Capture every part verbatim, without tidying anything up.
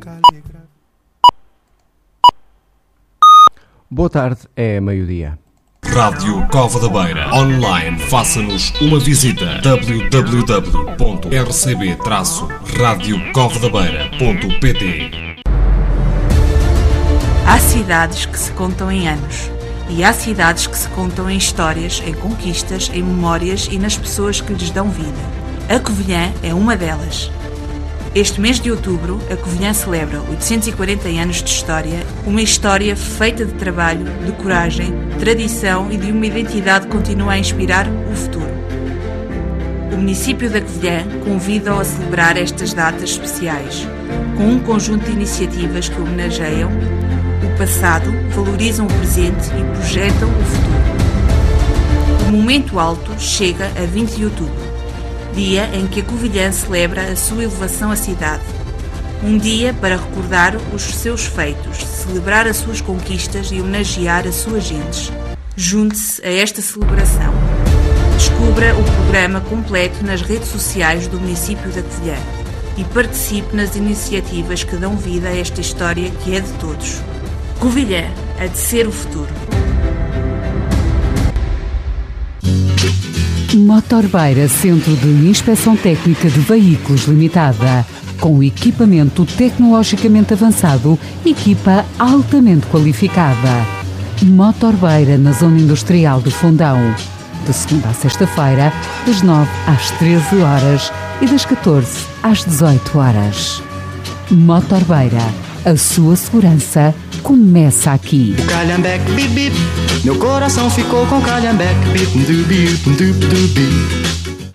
Boa tarde, é meio-dia. Rádio Cova da Beira. Online. Faça-nos uma visita. w w w ponto r c b traço radio cova da beira ponto p t. Há cidades que se contam em anos. E há cidades que se contam em histórias, em conquistas, em memórias e nas pessoas que lhes dão vida. A Covilhã é uma delas. Este mês de outubro, a Covilhã celebra oitocentos e quarenta anos de história, uma história feita de trabalho, de coragem, tradição e de uma identidade que continua a inspirar o futuro. O município da Covilhã convida-o a celebrar estas datas especiais, com um conjunto de iniciativas que homenageiam o passado, valorizam o presente e projetam o futuro. O momento alto chega a vinte de outubro. Dia em que a Covilhã celebra a sua elevação à cidade. Um dia para recordar os seus feitos, celebrar as suas conquistas e homenagear as suas gentes. Junte-se a esta celebração. Descubra o programa completo nas redes sociais do município da Covilhã e participe nas iniciativas que dão vida a esta história que é de todos. Covilhã, a de ser o futuro. Motorbeira Centro de Inspeção Técnica de Veículos Limitada. Com equipamento tecnologicamente avançado, equipa altamente qualificada. Motorbeira na Zona Industrial do Fundão. De segunda a sexta-feira, das nove às treze horas e das catorze às dezoito horas. Motorbeira. A sua segurança começa aqui. O Calhambeque, bip, bip. Meu coração ficou com Calhambeque, bip, du, bip, du, du, bip.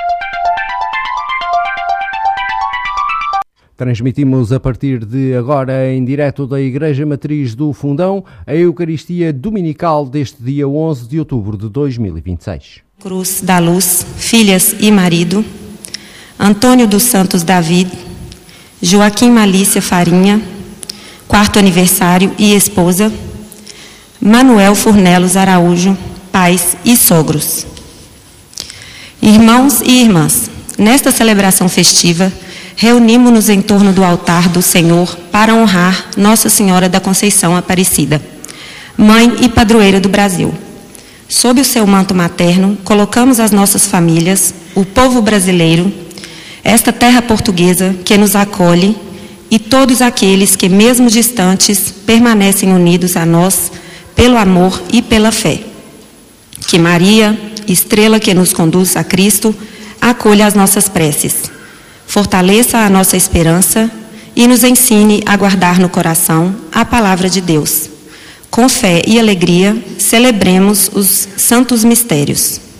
Transmitimos a partir de agora em direto da Igreja Matriz do Fundão a Eucaristia Dominical deste dia onze de outubro de dois mil e vinte e seis. Cruz da Luz, filhas e marido, Antônio dos Santos David, Joaquim Malícia Farinha, quarto aniversário e esposa, Manuel Furnelos Araújo, pais e sogros. Irmãos e irmãs, nesta celebração festiva, reunimos-nos em torno do altar do Senhor para honrar Nossa Senhora da Conceição Aparecida, mãe e padroeira do Brasil. Sob o seu manto materno, colocamos as nossas famílias, o povo brasileiro, esta terra portuguesa que nos acolhe, e todos aqueles que, mesmo distantes, permanecem unidos a nós pelo amor e pela fé. Que Maria, estrela que nos conduz a Cristo, acolha as nossas preces, fortaleça a nossa esperança e nos ensine a guardar no coração a palavra de Deus. Com fé e alegria, celebremos os santos mistérios.